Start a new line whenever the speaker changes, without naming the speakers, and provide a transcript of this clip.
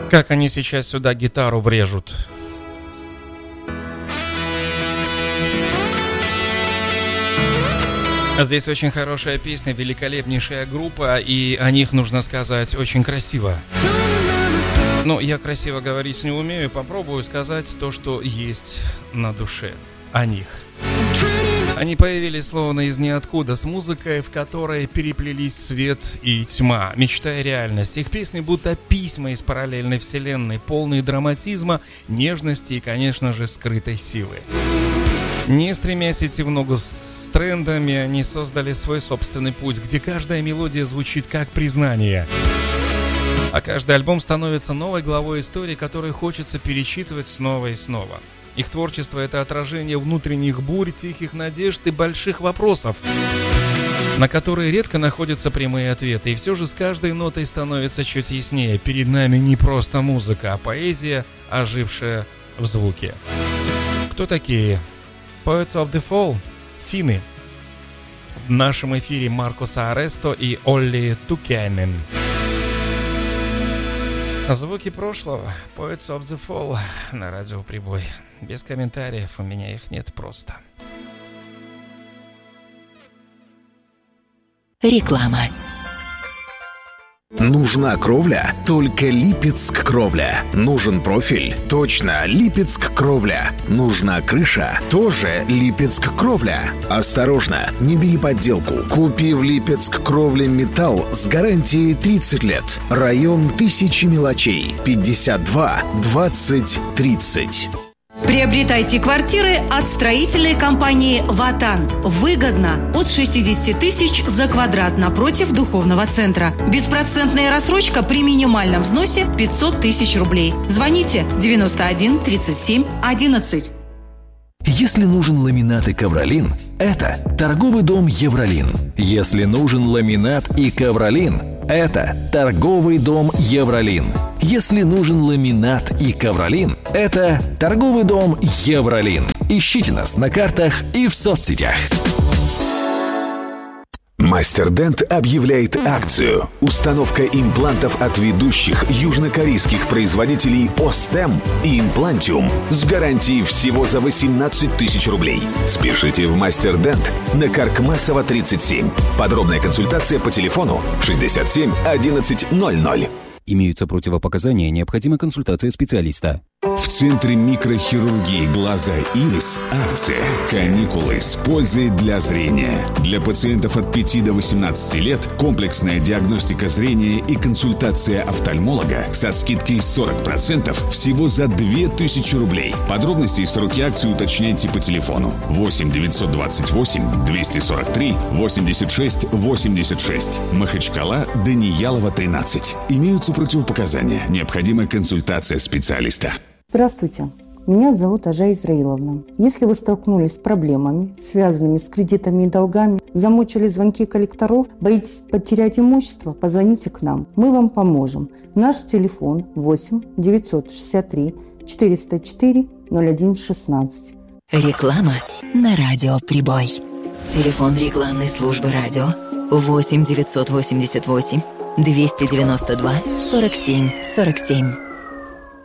Как они сейчас сюда гитару врежут. Здесь очень хорошая песня, великолепнейшая группа, и о них нужно сказать очень красиво. Но я красиво говорить не умею, попробую сказать то, что есть на душе о них. Они появились словно из ниоткуда, с музыкой, в которой переплелись свет и тьма, мечта и реальность. Их песни будто письма из параллельной вселенной, полные драматизма, нежности и, конечно же, скрытой силы. Не стремясь идти в ногу с трендами, они создали свой собственный путь, где каждая мелодия звучит как признание. А каждый альбом становится новой главой истории, которую хочется перечитывать снова и снова. Их творчество — это отражение внутренних бурь, тихих надежд и больших вопросов, на которые редко находятся прямые ответы. И все же с каждой нотой становится чуть яснее. Перед нами не просто музыка, а поэзия, ожившая в звуке. Кто такие? Poets of the Fall, финны. В нашем эфире Маркуса Аресто и Олли Тукянен. Звуки прошлого, Poets of the Fall на радио Прибой. Без комментариев, у меня их нет просто.
Реклама. Нужна кровля? Только Липецк кровля. Нужен профиль? Точно, Липецк кровля. Нужна крыша? Тоже Липецк кровля. Осторожно, не бери подделку. Купи в Липецк кровля металл с гарантией 30 лет. Район Тысячи мелочей. 52 20 30.
Приобретайте квартиры от строительной компании «Ватан». Выгодно. От 60 тысяч за квадрат напротив духовного центра. Беспроцентная рассрочка при минимальном взносе 500 тысяч рублей. Звоните 91 37 11.
Если нужен ламинат и ковролин, это торговый дом «Евролин». Если нужен ламинат и ковролин, это торговый дом «Евролин». Если нужен ламинат и ковролин, это торговый дом «Евролин». Ищите нас на картах и в соцсетях.
Мастер-Дент объявляет акцию. Установка имплантов от ведущих южнокорейских производителей Остем и Имплантиум с гарантией всего за 18 тысяч рублей. Спешите в Мастер-Дент на Каркмасова 37. Подробная консультация по телефону 67 11 00.
Имеются противопоказания, необходима консультация специалиста.
В Центре микрохирургии глаза «Ирис» акция «Каникулы с пользой для зрения». Для пациентов от 5 до 18 лет комплексная диагностика зрения и консультация офтальмолога со скидкой 40% всего за 2000 рублей. Подробности и сроки акции уточняйте по телефону 8 928 243 86 86. Махачкала, Даниялова, 13. Имеются противопоказания. Необходима консультация специалиста.
Здравствуйте, меня зовут Ажа Израиловна. Если вы столкнулись с проблемами, связанными с кредитами и долгами, замучили звонки коллекторов, боитесь потерять имущество, позвоните к нам. Мы вам поможем. Наш телефон 8 963 404 01 16.
Реклама на радио Прибой. Телефон рекламной службы радио 8 988 292 47 47.